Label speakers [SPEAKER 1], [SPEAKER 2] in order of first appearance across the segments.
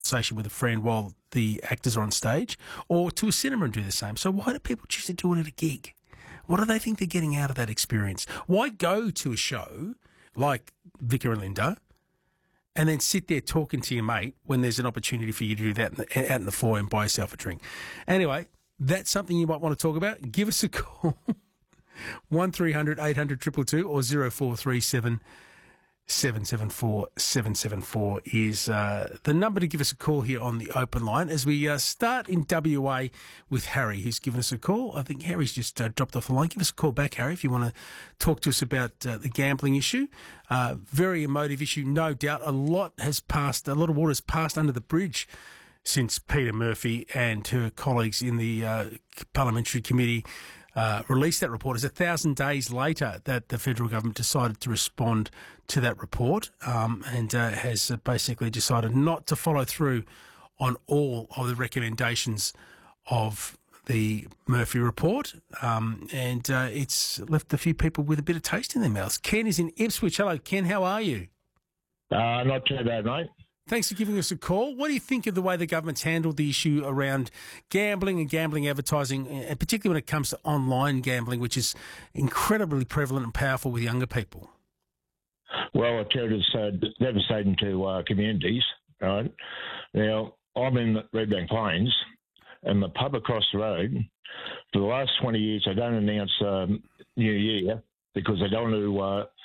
[SPEAKER 1] conversation with a friend while the actors are on stage, or to a cinema and do the same. So why do people choose to do it at a gig? What do they think they're getting out of that experience? Why go to a show like Vicar and Linda and then sit there talking to your mate when there's an opportunity for you to do that out in the foyer and buy yourself a drink? Anyway, that's something you might want to talk about. Give us a call. 1300 800 222 or 0437 774 774 is the number to give us a call here on the open line as we start in WA with Harry, who's given us a call. I think Harry's just dropped off the line. Give us a call back, Harry, if you want to talk to us about the gambling issue. Very emotive issue, no doubt. A lot of water has passed under the bridge since Peter Murphy and her colleagues in the Parliamentary Committee released that report. It's 1,000 days later that the federal government decided to respond to that report and has basically decided not to follow through on all of the recommendations of the Murphy report, and it's left a few people with a bit of taste in their mouths. Ken is in Ipswich. Hello, Ken. How are you?
[SPEAKER 2] Not too bad, mate.
[SPEAKER 1] Thanks for giving us a call. What do you think of the way the government's handled the issue around gambling and gambling advertising, and particularly when it comes to online gambling, which is incredibly prevalent and powerful with younger people?
[SPEAKER 2] Well, I tell you, it's devastating to communities, right? Now, I'm in Redbank Plains, and the pub across the road, for the last 20 years, they don't announce New Year because they don't want to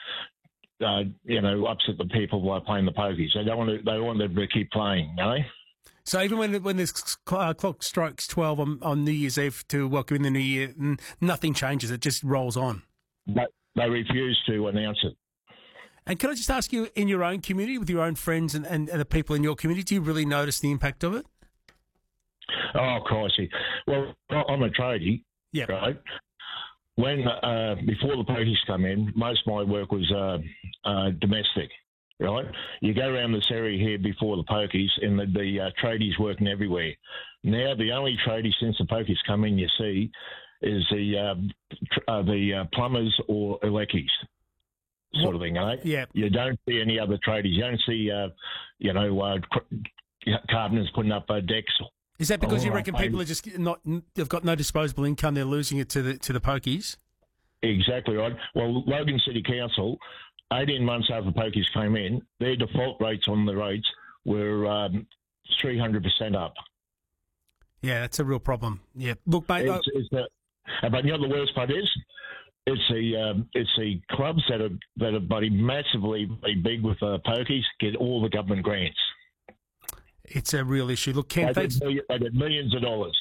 [SPEAKER 2] upset the people by playing the pokies. They want them to keep playing, you know?
[SPEAKER 1] So even when this clock strikes 12 on New Year's Eve to welcome in the new year, nothing changes. It just rolls on.
[SPEAKER 2] But they refuse to announce it.
[SPEAKER 1] And can I just ask you, in your own community, with your own friends and the people in your community, do you really notice the impact of it?
[SPEAKER 2] Oh, of course. Well, I'm a tradie,
[SPEAKER 1] yeah,
[SPEAKER 2] right? When before the pokies come in, most of my work was domestic, right? You go around this area here before the pokies, and the tradies working everywhere. Now the only tradie since the pokies come in you see is the plumbers or eleckies, sort of thing, eh?
[SPEAKER 1] Yeah.
[SPEAKER 2] You don't see any other tradies. You don't see carpenters putting up decks.
[SPEAKER 1] Is that because you reckon people are just they've got no disposable income, they're losing it to the pokies?
[SPEAKER 2] Exactly right. Well, Logan City Council, 18 months after the pokies came in, their default rates on the rates were 300% up.
[SPEAKER 1] Yeah, that's a real problem. Yeah, look, mate.
[SPEAKER 2] But you know the worst part is, it's the clubs that are bloody massively big with pokies get all the government grants.
[SPEAKER 1] It's a real issue. Look, Ken, thanks.
[SPEAKER 2] They get millions of dollars.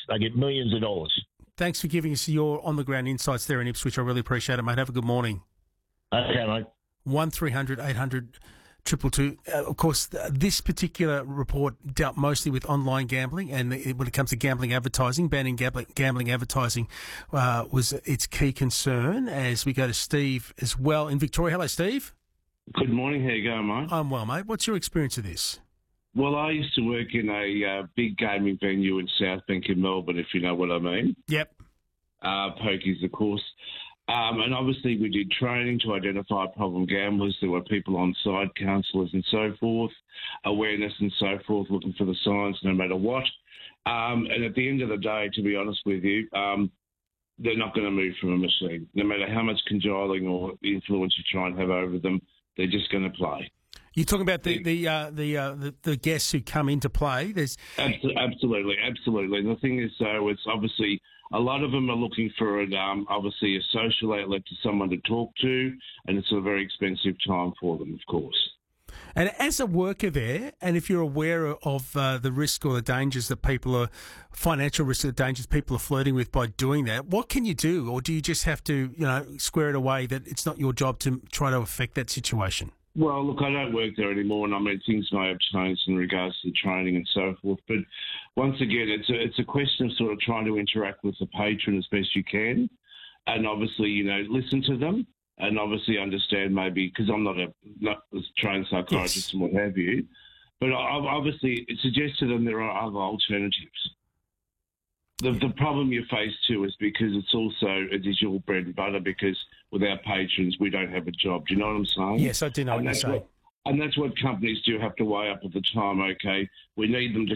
[SPEAKER 1] Thanks for giving us your on-the-ground insights there in Ipswich. I really appreciate it, mate. Have a good morning.
[SPEAKER 2] Okay, mate.
[SPEAKER 1] 1300 800 222. Of course, this particular report dealt mostly with online gambling, and when it comes to gambling advertising, banning gambling advertising was its key concern. As we go to Steve as well in Victoria. Hello, Steve.
[SPEAKER 3] Good morning. How you going, mate?
[SPEAKER 1] I'm well, mate. What's your experience of this?
[SPEAKER 3] Well, I used to work in a big gaming venue in Southbank in Melbourne, if you know what I mean.
[SPEAKER 1] Yep.
[SPEAKER 3] Pokies, of course. And obviously we did training to identify problem gamblers. There were people on site, counsellors and so forth, awareness and so forth, looking for the signs no matter what. And at the end of the day, to be honest with you, they're not going to move from a machine. No matter how much cajoling or influence you try and have over them, they're just going to play.
[SPEAKER 1] You're talking about the guests who come into play. There's
[SPEAKER 3] absolutely. And the thing is, though, it's obviously a lot of them are looking for obviously a social outlet to someone to talk to, and it's a very expensive time for them, of course.
[SPEAKER 1] And as a worker there, and if you're aware of the risk or the dangers that financial risk or dangers people are flirting with by doing that, what can you do? Or do you just have to, square it away that it's not your job to try to affect that situation?
[SPEAKER 3] Well, look, I don't work there anymore, and I mean, things may have changed in regards to the training and so forth. But once again, it's a question of sort of trying to interact with the patron as best you can, and obviously, listen to them, and obviously understand maybe, because I'm not a trained psychiatrist and what have you, but obviously suggest to them there are other alternatives. The problem you face too is because it is your bread and butter, because without patrons we don't have a job. Do you know what I'm saying?
[SPEAKER 1] Yes, I do know what you're saying.
[SPEAKER 3] And that's what companies do have to weigh up at the time. Okay, we need them to